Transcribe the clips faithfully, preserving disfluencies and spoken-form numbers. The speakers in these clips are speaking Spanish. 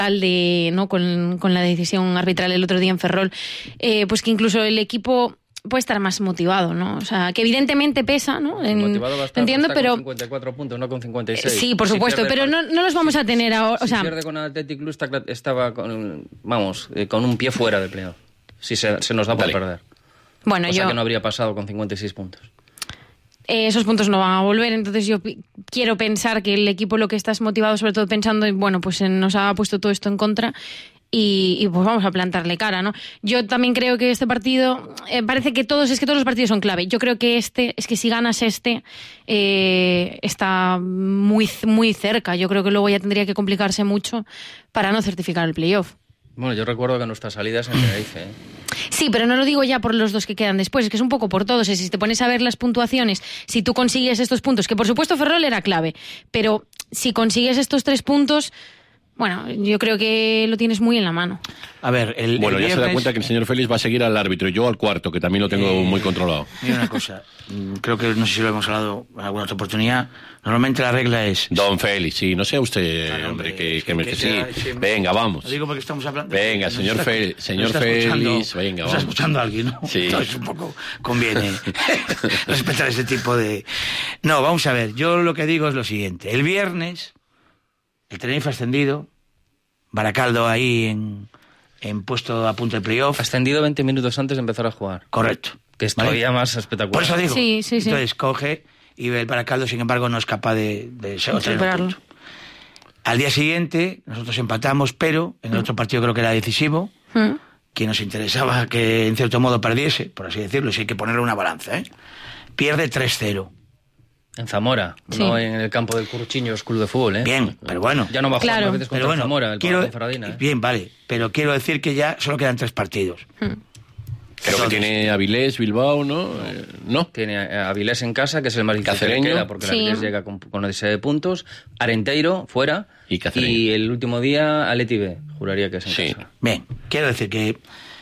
de, ¿no? con, con la decisión arbitral el otro día en Ferrol, eh, pues que incluso el equipo puede estar más motivado, ¿no? O sea, que evidentemente pesa, ¿no? En, motivado va a estar, entiendo, está pero con cincuenta y cuatro puntos, no con cincuenta y seis. Sí, por supuesto, si pero no, no los vamos si, a tener ahora, o si sea, pierde con el Athletic Club está, estaba con, vamos, eh, con un pie fuera del playoff. Si se, se nos da por Dale. perder. Bueno, o sea yo que no habría pasado con cincuenta y seis puntos. Eh, esos puntos no van a volver, entonces yo pi- quiero pensar que el equipo lo que está es motivado, sobre todo pensando en, bueno, pues en, nos ha puesto todo esto en contra y, y pues vamos a plantarle cara, ¿no? Yo también creo que este partido, eh, parece que todos, es que todos los partidos son clave. Yo creo que este, es que si ganas este, eh, está muy, muy cerca. Yo creo que luego ya tendría que complicarse mucho para no certificar el playoff. Bueno, yo recuerdo que nuestra salida es en Tenerife, ¿eh? Sí, pero no lo digo ya por los dos que quedan después, es que es un poco por todos. Si te pones a ver las puntuaciones, si tú consigues estos puntos, que por supuesto Ferrol era clave, pero si consigues estos tres puntos, bueno, yo creo que lo tienes muy en la mano. A ver, el, Bueno, el ya viernes... se da cuenta que el señor Félix va a seguir al árbitro y yo al cuarto, que también lo tengo Eh, muy controlado. Mira una cosa, mm, creo que no sé si lo hemos hablado en alguna otra oportunidad. Normalmente la regla es... Don Félix, sí, no sea usted, Claro, hombre, hombre, que, es que me... que Sí, ya- sí, venga, vamos. Lo digo porque estamos hablando... Venga, nos señor está- Fe- señor nos está escuchando- Félix, venga, nos vamos. está escuchando alguien, ¿no? Sí. Entonces un poco conviene respetar ese tipo de... No, vamos a ver, yo lo que digo es lo siguiente. El viernes, el Tenerife ascendido, Baracaldo ahí en, en puesto a punto de playoff. Ascendido veinte minutos antes de empezar a jugar. Correcto. Que es ¿Vale? todavía más espectacular. Por eso digo. Sí, sí, sí. Entonces coge y el Baracaldo, sin embargo, no es capaz de, de ser- obtener un Superarlo. punto. Al día siguiente, nosotros empatamos, pero en el otro partido creo que era decisivo, ¿Mm? que nos interesaba que en cierto modo perdiese, por así decirlo, si hay que ponerle una balanza, ¿eh? Pierde tres cero. En Zamora, Sí. no en el campo del Curruchiños Club de Fútbol, ¿eh? Bien, pero bueno. Ya no va a jugar Claro. nueve veces contra Pero bueno, Zamora, el quiero, Ponferradina, ¿eh? bien, vale, pero quiero decir que ya solo quedan tres partidos. Pero que Entonces- tiene Avilés, Bilbao, ¿no? Eh, no. Tiene a Avilés en casa, que es el más difícil que Cacereño. queda, porque Sí. el Avilés llega con, con odisea de puntos. Arenteiro, fuera. Y Cacereño. Y el último día, Atleti B. Juraría que es en Sí. casa. Bien, quiero decir que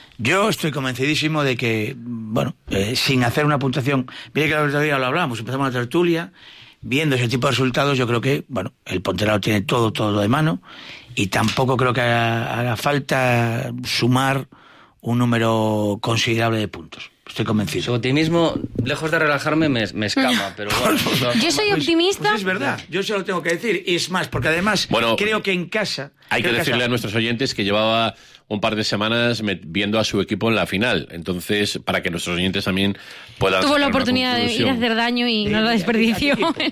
yo estoy convencidísimo de que, bueno, eh, sin hacer una puntuación, mire que el otro día lo hablamos, empezamos la tertulia, viendo ese tipo de resultados, yo creo que, bueno, el Pontevedra tiene todo, todo de mano, y tampoco creo que haga, haga falta sumar un número considerable de puntos. Estoy Su convencido. optimismo, lejos de relajarme, me, me escapa, pero bueno. Yo soy Pues- optimista. pues es verdad, yo se lo tengo que decir, y es más, porque además Bueno, creo que en casa... Hay que creo en decirle casa- a nuestros oyentes que llevaba un par de semanas met- viendo a su equipo en la final. Entonces, para que nuestros oyentes también puedan Tuvo sacar la una oportunidad de ir a conclusión hacer daño y De- no la de- desperdició. de- de-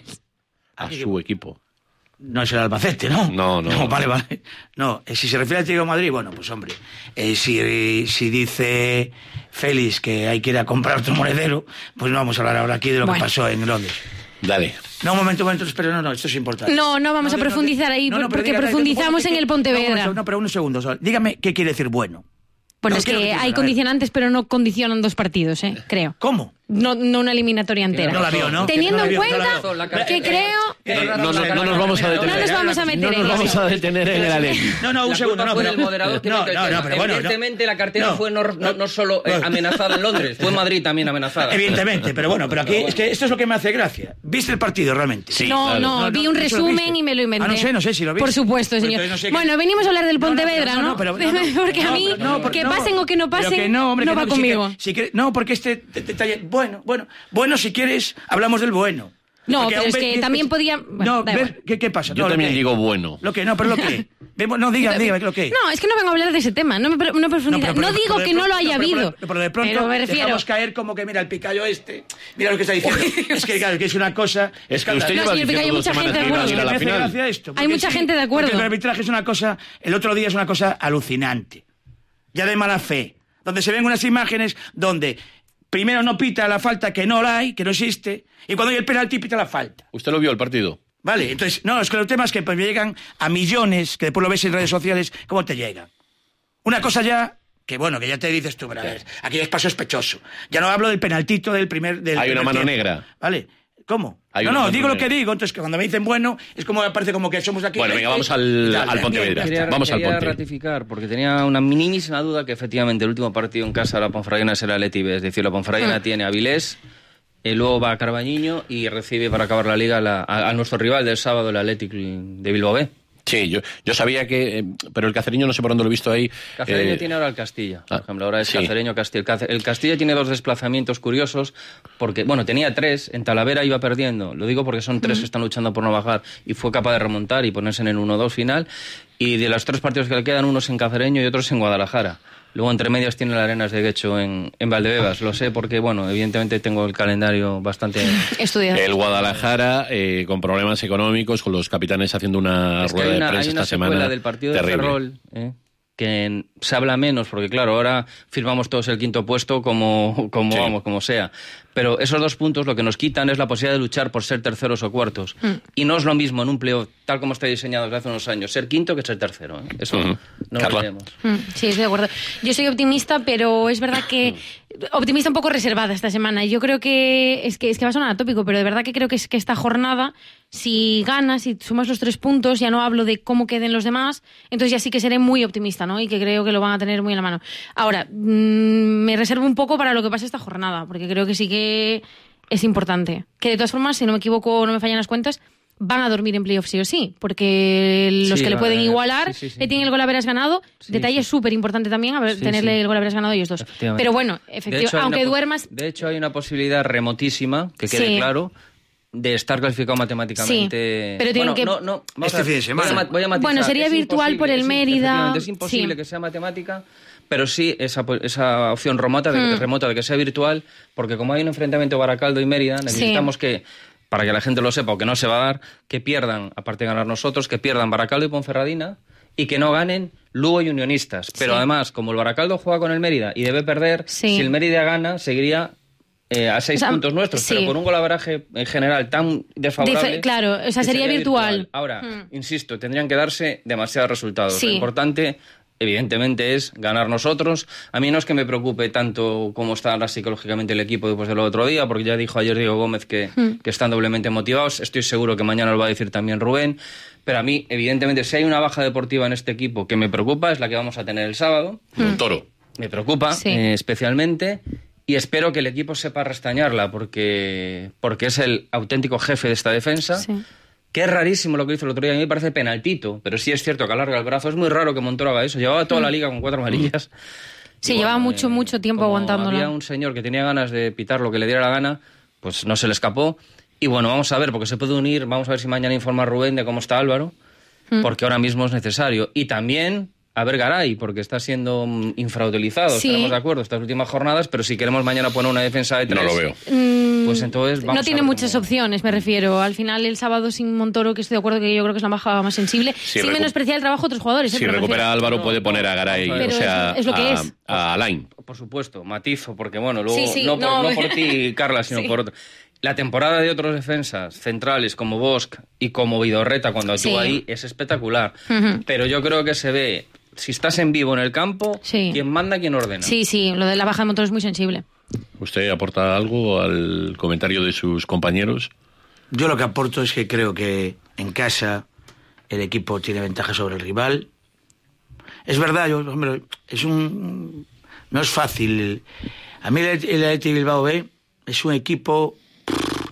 a su equipo. No es el Albacete, ¿no? No, no. vale, vale. No, eh, si se refiere al Atlético de Madrid, bueno, pues hombre, eh, si, si dice Félix que hay que ir a comprar otro monedero, pues no vamos a hablar ahora aquí de lo Bueno. que pasó en Londres. Dale. No, un momento, un momento, espera, no, no, esto es importante. No, no vamos a profundizar ahí, pero porque diga- profundizamos ¿qué- en el qué- Pontevedra. No, no, pero un segundo, solo. Dígame qué quiere decir bueno. Bueno, No, es ¿qué es lo que que hay quieren? A ver. condicionantes, pero no condicionan dos partidos, ¿eh? Creo. ¿Cómo? No, no una eliminatoria entera. No la vio, ¿no? Teniendo No la en vio, no la cuenta vio. La que cartera- creo... Eh, No, no, no nos vamos a detener. No nos vamos a meter No en nos eso. vamos a detener en el Atleti. No, no, un La segundo, culpa no, fue pero... del moderador que no, metió el no, no, tema. pero bueno, no. Evidentemente la cartera No. fue no, no, no solo eh, No. amenazada en Londres, fue en Madrid también amenazada. Evidentemente, pero bueno, pero aquí es que esto es lo que me hace gracia. ¿Viste el partido realmente? Sí, no, claro. no, No, no, vi un ¿eso lo resumen viste? y me lo inventé. Ah, no sé, no sé si lo viste. Por supuesto, Pues señor. entonces no sé qué- Bueno, venimos a hablar del No, no, Pontevedra, no, ¿no? no, pero- no, no. Porque a No, mí, pero no, porque que no. pasen o que no Pero pasen, que no, hombre, no que va si conmigo. que- si que- no, porque este detalle... Bueno, bueno, bueno, si quieres, hablamos del bueno. No, Porque pero aún es ve- que también podía... bueno, No, da ver, igual. ¿qué, ¿qué pasa? Yo No, lo también que- digo bueno. Lo que, no, pero lo que... Vemos- no, diga, diga, lo que... No, es que no vengo a hablar de ese tema, no me no me profundiza. No, pero- pero digo de que no pronto- lo haya pero- pero- habido. Pero, de pronto Pero me refiero... dejamos caer como que, mira, el picayo este... Mira lo que está diciendo. Es que, claro, que es una cosa... Es que usted No, lleva señor Picayo, diciendo dos mucha semanas gente que de iba a acuerdo. ir a Me la hace final. gracia esto, Hay porque mucha sí, gente de acuerdo. Porque el arbitraje es una cosa... El otro día es una cosa alucinante. Ya de mala fe. Donde se ven unas imágenes donde... Primero no pita la falta que no la hay, que no existe, y cuando hay el penalti pita la falta. ¿Usted lo vio el partido? Vale, entonces, no, es que el tema es que pues, me llegan a millones, que después lo ves en redes sociales, ¿cómo te llegan? Una cosa ya, que bueno, que ya te dices tú, pero a ver, aquí es paso sospechoso. Ya no hablo del penaltito del primer... Del Hay una primer mano tiempo. negra. Vale, ¿cómo? Hay no, una no, mano digo lo negra. que digo, entonces que cuando me dicen bueno, es como parece como que somos aquí... Bueno, venga, vamos y al, tal, al bien, Pontevedra. bien, Quería, Vamos al quería Ponte. ratificar, porque tenía una minimísima duda que efectivamente el último partido en casa de la Ponferradina será el Atleti B. Es decir, la Ponferradina tiene a Avilés, y luego va a Carbañiño y recibe para acabar la liga la- a, a nuestro rival del sábado, el Athletic de Bilbao B. Sí, yo, yo sabía que... Eh, pero el Cacereño no sé por dónde lo he visto ahí. Cacereño eh, tiene ahora el Castilla, por ah, ejemplo. Ahora es sí. Cacereño Castilla. El Castilla tiene dos desplazamientos curiosos porque, bueno, tenía tres. En Talavera iba perdiendo. Lo digo porque son tres mm. que están luchando por no bajar y fue capaz de remontar y ponerse en el uno dos final. Y de los tres partidos que le quedan, uno es en Cacereño y otro es en Guadalajara. Luego, entre medias, tiene las Arenas de Guecho en, en Valdebebas. Lo sé porque, bueno, evidentemente tengo el calendario bastante estudiado. El Guadalajara, eh, con problemas económicos, con los capitanes haciendo una es rueda hay una, de prensa hay una esta semana. Del partido terrible. de Ferrol, ¿eh? que se habla menos, porque claro, ahora firmamos todos el quinto puesto como, como sí. vamos, como sea. Pero esos dos puntos lo que nos quitan es la posibilidad de luchar por ser terceros o cuartos. Mm. Y no es lo mismo en un playoff, tal como está diseñado desde hace unos años, ser quinto que ser tercero. ¿eh? Eso uh-huh. no lo olvidemos. Mm, sí, estoy de acuerdo. Yo soy optimista, pero es verdad que... optimista un poco reservada esta semana. Yo creo que... Es que, es que va a sonar atópico, pero de verdad que creo que, es que esta jornada, si ganas, si sumas los tres puntos, ya no hablo de cómo queden los demás, entonces ya sí que seré muy optimista, ¿no? Y que creo que lo van a tener muy en la mano. Ahora, mmm, me reservo un poco para lo que pase esta jornada, porque creo que sí que es importante. Que de todas formas, si no me equivoco, no me fallan las cuentas, van a dormir en playoff sí o sí, porque los sí, que le pueden igualar sí, sí, sí. le tienen el gol haberas ganado. Sí, Detalle sí. súper importante también, a ver, sí, tenerle sí. el gol haberas ganado ellos dos. Pero bueno, efectivamente, aunque una, duermas... De hecho, hay una posibilidad remotísima, que quede sí. claro, de estar clasificado matemáticamente. Sí, pero tienen bueno, que... no, no, vamos este a ver, fin de semana. Voy a, voy a matizar. Bueno, sería es virtual por el es, Mérida. Es imposible sí. que sea matemática, pero sí esa, esa opción remota de, hmm. remota de que sea virtual, porque como hay un enfrentamiento Baracaldo y Mérida, necesitamos sí. que, para que la gente lo sepa o que no se va a dar, que pierdan, aparte de ganar nosotros, que pierdan Baracaldo y Ponferradina y que no ganen Lugo y Unionistas. Pero sí. además, como el Baracaldo juega con el Mérida y debe perder, sí. si el Mérida gana, seguiría... Eh, a seis o sea, puntos nuestros, sí. pero con un golaveraje en general tan desfavorable. Dif- claro, o sea, sería, sería virtual. virtual. Ahora, hmm. insisto, tendrían que darse demasiados resultados. Sí. Lo importante, evidentemente, es ganar nosotros. A mí no es que me preocupe tanto cómo está psicológicamente el equipo después del otro día, porque ya dijo ayer Diego Gómez que, hmm. que están doblemente motivados. Estoy seguro que mañana lo va a decir también Rubén. Pero a mí, evidentemente, si hay una baja deportiva en este equipo que me preocupa, es la que vamos a tener el sábado. Hmm. Toro. Me preocupa, sí. eh, especialmente... Y espero que el equipo sepa restañarla, porque, porque es el auténtico jefe de esta defensa. Sí. Que es rarísimo lo que hizo el otro día. A mí me parece penaltito, pero sí es cierto que alarga el brazo. Es muy raro que Montoro haga eso. Llevaba toda la liga con cuatro amarillas. Sí, bueno, llevaba mucho, eh, mucho tiempo aguantándolo. Había un señor que tenía ganas de pitar lo que le diera la gana, pues no se le escapó. Y bueno, vamos a ver, porque se puede unir. Vamos a ver si mañana informa Rubén de cómo está Álvaro, mm. porque ahora mismo es necesario. Y también... a ver Garay, porque está siendo infrautilizado, sí. Estaremos de acuerdo estas últimas jornadas, pero si queremos mañana poner una defensa de tres... No lo veo. Pues entonces vamos no tiene a ver muchas cómo... opciones, me refiero. Al final, el sábado sin Montoro, que estoy de acuerdo que yo creo que es la baja más sensible, si sin recu... menospreciar el trabajo de otros jugadores. Si ¿eh? recupera a Álvaro, no, puede poner no, a Garay, pero o sea, es, es lo que a, es. a Alain. Por supuesto, matizo, porque bueno, luego sí, sí, no, no, por, no por ti, Carla, sino sí. por otro. La temporada de otros defensas centrales como Bosch y como Vidorreta cuando actúa sí. ahí es espectacular. Uh-huh. Pero yo creo que se ve... Si estás en vivo en el campo, sí. ¿quién manda, quién ordena? Sí, sí, lo de la baja de Montoro es muy sensible. ¿Usted aporta algo al comentario de sus compañeros? Yo lo que aporto es que creo que en casa el equipo tiene ventaja sobre el rival. Es verdad, yo, hombre, es un... no es fácil. A mí el Athletic Bilbao B es un equipo pff,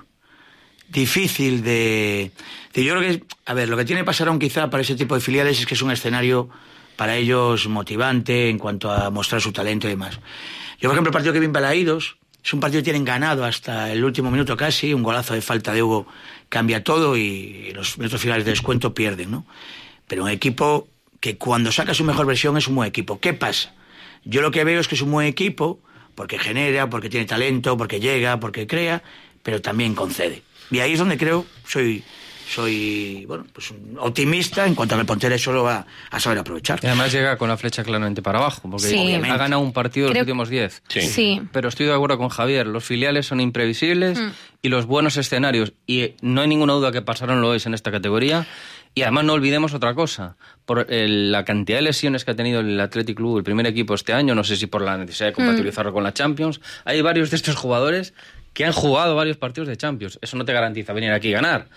difícil de... de... Yo creo que, a ver, lo que tiene Pasarón quizá para ese tipo de filiales es que es un escenario... para ellos motivante en cuanto a mostrar su talento y demás. Yo, por ejemplo, el partido que vi en Balaídos es un partido que tienen ganado hasta el último minuto casi, un golazo de falta de Hugo cambia todo y los minutos finales de descuento pierden, ¿no? Pero un equipo que cuando saca su mejor versión es un buen equipo. ¿Qué pasa? Yo lo que veo es que es un buen equipo porque genera, porque tiene talento, porque llega, porque crea, pero también concede. Y ahí es donde creo, soy... soy bueno pues optimista en cuanto a que el Pontera eso lo va a saber aprovechar. Y además llega con la flecha claramente para abajo, porque sí. ha ganado un partido de los últimos diez. Sí. sí. Pero estoy de acuerdo con Javier, los filiales son imprevisibles mm. y los buenos escenarios, y no hay ninguna duda que Pasarón lo es en esta categoría. Y además no olvidemos otra cosa, por el, la cantidad de lesiones que ha tenido el Athletic Club, el primer equipo este año, no sé si por la necesidad de compatibilizarlo mm. con la Champions, hay varios de estos jugadores que han jugado varios partidos de Champions. Eso no te garantiza venir aquí y ganar.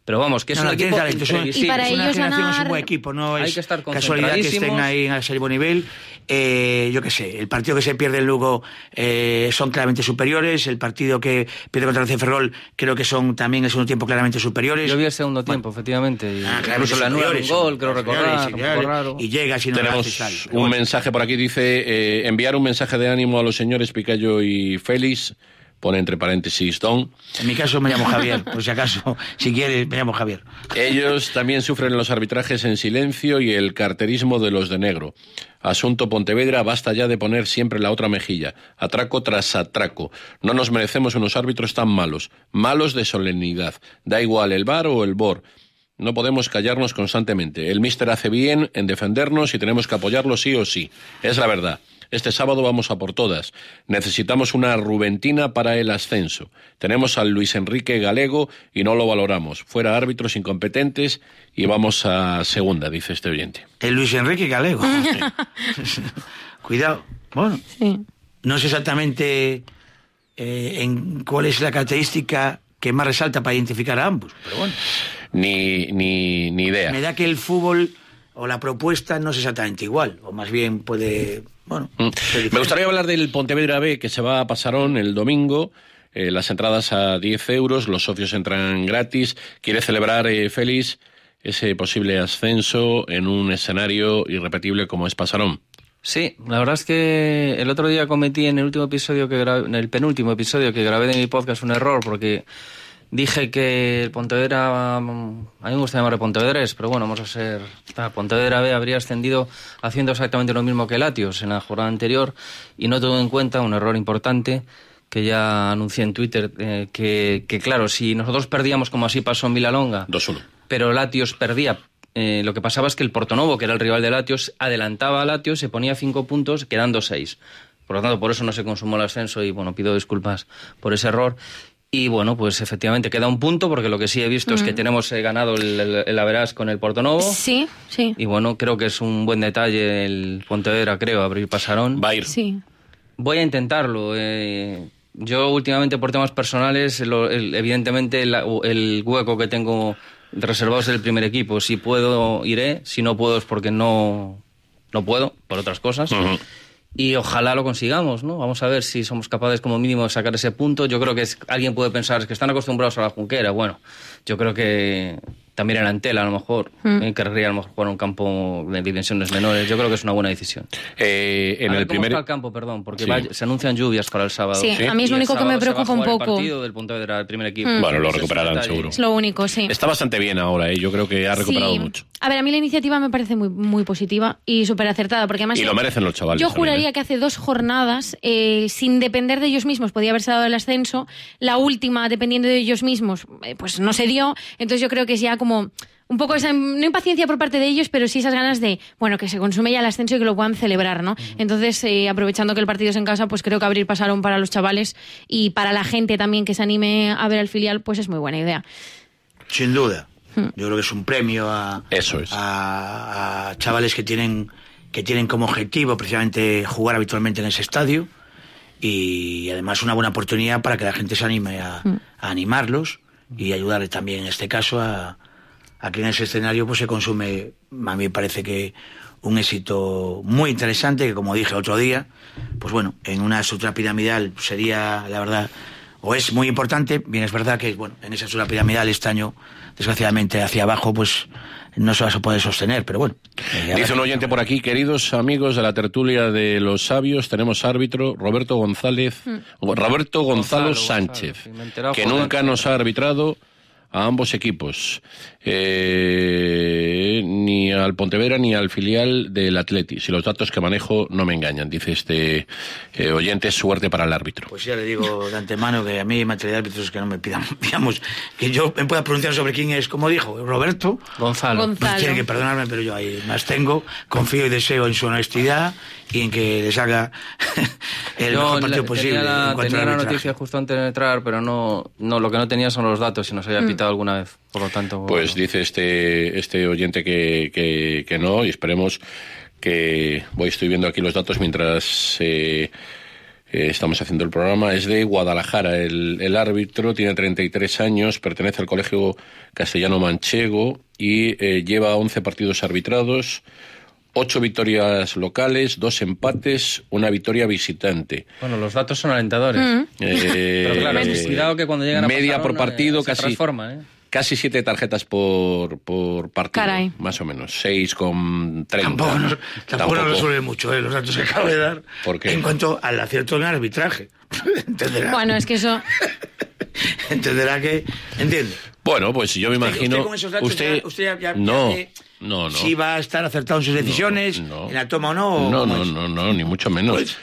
Pero vamos, que es no, un no, equipo talento, es, un, y para es una ellos generación, ganar... es un buen equipo, no hay es que estar casualidad que estén ahí en el serio nivel. Eh, yo qué sé, el partido que se pierde en Lugo eh, son claramente superiores, el partido que pierde contra el Ferrol creo que son también el segundo tiempo claramente superiores. Yo vi el segundo tiempo, bueno, efectivamente, y ah, incluso le anulan un gol, creo recordar, un poco raro. Y llega si no tenemos tal, un bueno. mensaje por aquí, dice eh, enviar un mensaje de ánimo a los señores Picayo y Félix. Pone entre paréntesis Don. En mi caso me llamo Javier, por si acaso, si quieres, me llamo Javier. Ellos también sufren los arbitrajes en silencio y el carterismo de los de negro. Asunto Pontevedra, basta ya de poner siempre la otra mejilla. Atraco tras atraco. No nos merecemos unos árbitros tan malos. Malos de solemnidad. Da igual el V A R o el B O R. No podemos callarnos constantemente. El míster hace bien en defendernos y tenemos que apoyarlo sí o sí. Es la verdad. Este sábado vamos a por todas. Necesitamos una Rubentina para el ascenso. Tenemos al Luis Enrique Galego y no lo valoramos. Fuera árbitros incompetentes y vamos a segunda, dice este oyente. El Luis Enrique Galego. Cuidado. Bueno, sí. No sé exactamente eh, en cuál es la característica que más resalta para identificar a ambos, pero bueno. Ni, ni, ni idea. Me da que el fútbol o la propuesta no es exactamente igual, o más bien puede... Bueno, mm. Me gustaría hablar del Pontevedra B, que se va a Pasarón el domingo. Eh, las entradas a diez euros, los socios entran gratis. Quiere celebrar, eh, Félix, ese posible ascenso en un escenario irrepetible como es Pasarón. Sí, la verdad es que el otro día cometí en el último episodio que grabé, en el penúltimo episodio que grabé de mi podcast un error, porque dije que el Pontevedra, a mí me gusta llamarle Pontevedrés, pero bueno, vamos a ser... Pontevedra B habría ascendido haciendo exactamente lo mismo que Latios en la jornada anterior y no tuve en cuenta un error importante que ya anuncié en Twitter, eh, que, que claro, si nosotros perdíamos como así pasó en Vilalonga, dos uno, pero Latios perdía, eh, lo que pasaba es que el Portonovo, que era el rival de Latios, adelantaba a Latios, se ponía cinco puntos, quedando seis. Por lo tanto, por eso no se consumó el ascenso y bueno, pido disculpas por ese error. Y bueno, pues efectivamente queda un punto, porque lo que sí he visto mm. es que tenemos eh, ganado el, el, el Averas con el Portonovo. Sí, sí. Y bueno, creo que es un buen detalle el Pontevedra, creo, abrir Pasarón. Va a ir. Sí. Voy a intentarlo. Eh, yo últimamente por temas personales, lo, el, evidentemente el, el hueco que tengo reservado es el primer equipo. Si puedo, iré. Si no puedo es porque no, no puedo, por otras cosas. Uh-huh. Y ojalá lo consigamos, ¿no? Vamos a ver si somos capaces como mínimo de sacar ese punto. Yo creo que es, alguien puede pensar es que están acostumbrados a la Junquera. Bueno, yo creo que también en Antela a lo mejor mm. eh, querría a lo mejor jugar un campo de dimensiones menores. Yo creo que es una buena decisión. Eh, en a ver, el ¿cómo primer está el campo, perdón? Porque sí. va, se anuncian lluvias para el sábado. Sí, ¿sí? A mí es lo único que me preocupa un poco. El partido del Pontevedra, el primer equipo. Mm. Bueno, lo recuperarán seguro. Es lo único, sí. Está bastante bien ahora, ¿eh? Yo creo que ha recuperado sí. mucho. A ver, a mí la iniciativa me parece muy, muy positiva y súper acertada, porque además... Y lo merecen los chavales. Yo juraría también, ¿eh? que hace dos jornadas, eh, sin depender de ellos mismos, podía haberse dado el ascenso. La última, dependiendo de ellos mismos, eh, pues no se dio. Entonces yo creo que es ya como un poco esa, no impaciencia por parte de ellos, pero sí esas ganas de, bueno, que se consume ya el ascenso y que lo puedan celebrar, ¿no? Uh-huh. Entonces, eh, aprovechando que el partido es en casa, pues creo que abrir Pasarón para los chavales y para la gente también que se anime a ver al filial, pues es muy buena idea. Sin duda. Yo creo que es un premio a, Eso es. a, a chavales que tienen, que tienen como objetivo precisamente jugar habitualmente en ese estadio y además una buena oportunidad para que la gente se anime a, a animarlos y ayudarle también en este caso a, a que en ese escenario pues se consume, a mí me parece que un éxito muy interesante que, como dije otro día, pues bueno, en una estructura piramidal sería, la verdad, o es muy importante. Bien, es verdad que bueno, en esa estructura piramidal este año, desgraciadamente, hacia abajo, pues no se va a poder sostener, pero bueno. Eh, Dice un oyente por aquí: queridos amigos de la tertulia de los sabios, tenemos árbitro Roberto González, mm. Roberto Gonzalo, Gonzalo Sánchez, Gonzalo, que nunca nos ha arbitrado a ambos equipos, eh, ni al Pontevedra ni al filial del Atleti. Si los datos que manejo no me engañan, dice este eh, oyente, suerte para el árbitro. Pues ya le digo de antemano que a mí en materia de árbitros que no me pidan, digamos, que yo me pueda pronunciar sobre quién es, como dijo Roberto Gonzalo. Gonzalo. Pues tiene que perdonarme, pero yo ahí más tengo, confío y deseo en su honestidad y en que les haga el yo mejor partido le, posible. Tenía la, en cuanto tenía la la noticia justo antes de entrar, pero no, no lo que no tenía son los datos, si nos había mm. pitado alguna vez, por lo tanto... Pues bueno. dice este, este oyente que, que, que no, y esperemos que... Voy, estoy viendo aquí los datos mientras... Eh, que estamos haciendo el programa, es de Guadalajara. El, el árbitro tiene treinta y tres años, pertenece al Colegio Castellano Manchego y eh, lleva once partidos arbitrados, ocho victorias locales, dos empates, una victoria visitante. Bueno, los datos son alentadores. Mm. Eh, Pero claro, eh, cuidado que cuando llegan a media Pasarón, por partido, eh, se casi... transforma, ¿eh? Casi siete tarjetas por, por partido, Caray. más o menos, seis con treinta. Tampoco nos, tampoco tampoco. nos resuelve mucho eh, los datos que acabo de dar. ¿Por qué? En cuanto al acierto en el arbitraje. Entenderá. Bueno, es que eso... Entenderá que... ¿Entiende? Bueno, pues yo me imagino... Usted con esos datos usted, ya, usted ya, ya, no, ya no, no. Si va a estar acertado en sus decisiones, no, no. en la toma o no. No, o no, no, no, ni mucho menos. Pues,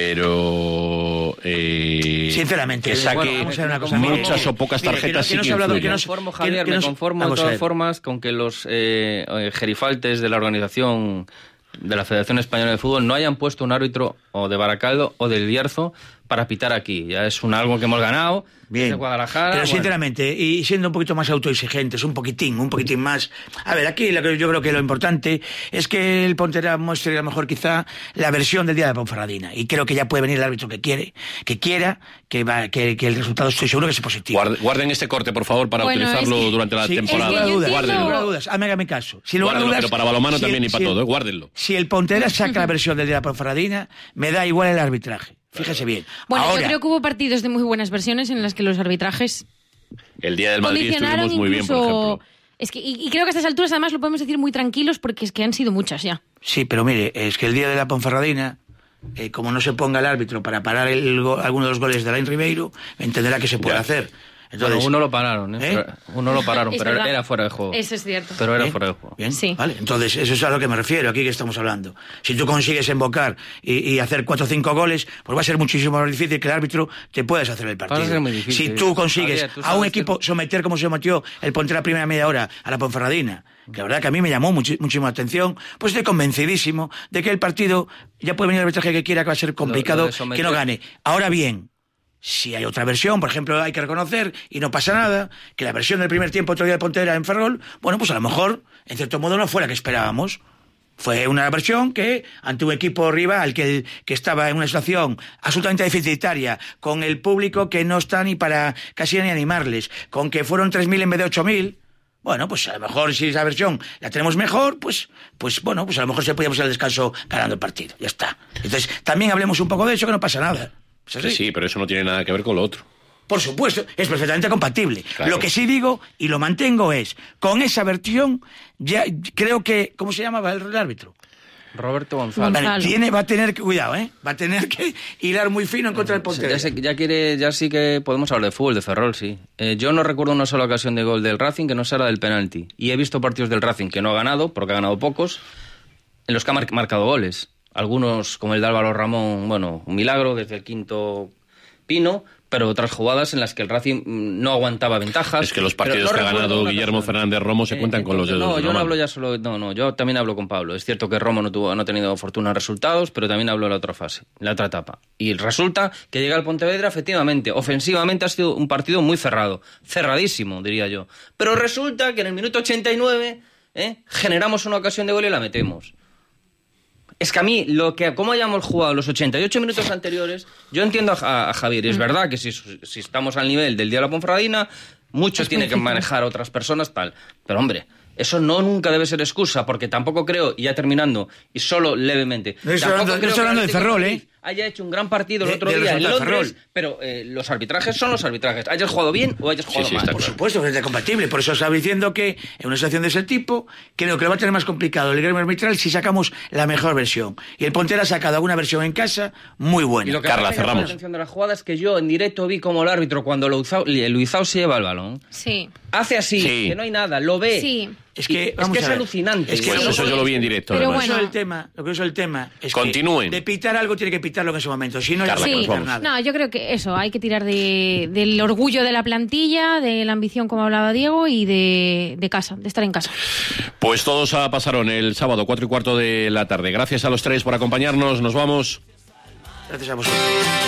pero... Eh, sinceramente, que saque bueno, vamos a ver una cosa, muchas mire, o pocas mire, tarjetas que no, que no sí que se ha hablado, influyen. que no Me se- conformo, que- Javier, que me no se- conformo de vamos a todas ver. formas con que los eh, eh, gerifaltes de la organización de la Federación Española de Fútbol no hayan puesto un árbitro o de Baracaldo o del Bierzo para pitar aquí. Ya es un algo que hemos ganado. Bien. De Guadalajara. Pero bueno. sinceramente, y siendo un poquito más autoexigentes, un poquitín, un poquitín más. A ver, aquí lo que yo creo que lo importante es que el Pontevedra muestre a lo mejor quizá la versión del día de la Ponferradina. Y creo que ya puede venir el árbitro que quiere, que quiera, que va, que, que el resultado estoy seguro que es positivo. Guarden, guarden este corte, por favor, para Bueno, utilizarlo es que- durante la Sí, temporada. sin lugar a dudas, entiendo- sin lugar a Guárdenlo. dudas. Hágame caso. Sin lugar a Guárdenlo, dudas, pero para balonmano si también el- y para si el- todo, ¿eh? Guárdenlo. Si el Pontevedra saca la versión del día de la Ponferradina, me da igual el arbitraje. Fíjese bien. Bueno, Ahora, yo creo que hubo partidos de muy buenas versiones en las que los arbitrajes El día del Madrid condicionaron estuvimos muy bien, por incluso... ejemplo. Es que, y, y creo que a estas alturas además lo podemos decir muy tranquilos porque es que han sido muchas ya. Sí, pero mire, es que el día de la Ponferradina, eh, como no se ponga el árbitro para parar el go- alguno de los goles de Alain Ribeiro, entenderá que se puede Ya. hacer. Bueno, Entonces, uno lo pararon, ¿eh? ¿Eh? Pero- Uno lo pararon, Es pero verdad. era fuera de juego. Eso es cierto. Pero era ¿eh? fuera de juego. Bien, Sí. vale. Entonces, eso es a lo que me refiero, aquí que estamos hablando. Si tú consigues embocar y, y hacer cuatro o cinco goles, pues va a ser muchísimo más difícil que el árbitro te puedas hacer el partido. Va a ser muy difícil. Si tú consigues Javier, tú a un sabes equipo que- someter como se sometió el Pontevedra la primera media hora a la Ponferradina, que la verdad que a mí me llamó muchi- muchísima atención, pues estoy convencidísimo de que el partido ya puede venir el arbitraje que quiera, que va a ser complicado lo de someter- que no gane. Ahora bien, si hay otra versión, por ejemplo, hay que reconocer, y no pasa nada, que la versión del primer tiempo otro día de Pontevedra en Ferrol, bueno, pues a lo mejor, en cierto modo, no fue la que esperábamos. Fue una versión que, ante un equipo rival que, que estaba en una situación absolutamente deficitaria, con el público que no está ni para casi ni animarles, con que fueron tres mil en vez de ocho mil, bueno, pues a lo mejor si esa versión la tenemos mejor, pues, pues bueno, pues a lo mejor se podíamos ir al descanso ganando el partido, ya está. Entonces, también hablemos un poco de eso, que no pasa nada. ¿Es así? Sí, sí, pero eso no tiene nada que ver con lo otro. Por supuesto, es perfectamente compatible. Claro. Lo que sí digo, y lo mantengo, es, con esa versión, ya creo que, ¿cómo se llamaba el, el árbitro? Roberto Gonzalo. Gonzalo. Vale, tiene, va a tener que, cuidado, ¿eh? Va a tener que hilar muy fino en contra del Ya, Pontevedra. sé- ya quiere, ya sí que podemos hablar de fútbol, de Ferrol, sí. Eh, yo no recuerdo una sola ocasión de gol del Racing que no sea la del penalti. Y he visto partidos del Racing que no ha ganado, porque ha ganado pocos, en los que ha mar- marcado goles. Algunos, como el de Álvaro Ramón, bueno, un milagro desde el quinto pino, pero otras jugadas en las que el Racing mm, no aguantaba ventajas. Es que los Pero partidos no que ha recuerdo ganado una Guillermo ocasión. Fernández Romo se Eh, cuentan con los entonces, dedos No, de yo una no hablo mano. ya solo... No, no, yo también hablo con Pablo. Es cierto que Romo no, tuvo, no ha tenido fortuna en resultados, pero también hablo de la otra fase, la otra etapa. Y resulta que llega el Pontevedra, efectivamente, ofensivamente ha sido un partido muy cerrado. Cerradísimo, diría yo. Pero resulta que en el minuto ochenta y nueve ¿eh? generamos una ocasión de gol y la metemos. Es que a mí, lo que cómo hayamos jugado los ochenta y ocho minutos anteriores, yo entiendo a, a Javier, y es verdad que si, si estamos al nivel del día de la Ponferradina, mucho tiene que manejar a otras personas, tal. Pero hombre, eso no nunca debe ser excusa, porque tampoco creo, y ya terminando, y solo levemente, No estoy tampoco hablando- no creo estoy que hablando el de Atlético Ferrol, Madrid ¿eh? haya hecho un gran partido el De- otro del día en resultado de Londres, Ferrol. pero eh, los arbitrajes son los arbitrajes. Hayas jugado bien o hayas jugado sí, mal. está Por claro. supuesto, que es compatible. Por eso estaba diciendo que en una situación de ese tipo, creo que lo va a tener más complicado el gremio arbitral si sacamos la mejor versión. Y el Pontevedra ha sacado una versión en casa muy Y buena. lo que Carla, más me llamó cerramos. la atención de la jugada es que yo en directo vi como el árbitro, cuando Luizao, Luizao se lleva el balón, Sí. hace así, Sí. que no hay nada, lo ve. Sí. Es que, Y- es vamos que a es ver. alucinante. Es que Pues Sí. eso yo lo vi en directo. Pero además. Lo bueno. que es el tema, lo que es el tema es Continúen. que de pitar algo tiene que pitarlo en ese momento, si no ya Carla, no que puede nos pitar vamos. nada. No, yo creo que eso, hay que tirar de, del orgullo de la plantilla, de la ambición, como hablaba Diego, y de, de casa, de estar en casa. Pues todos a pasaron el sábado, cuatro y cuarto de la tarde. Gracias a los tres por acompañarnos. Nos vamos. Gracias a vosotros.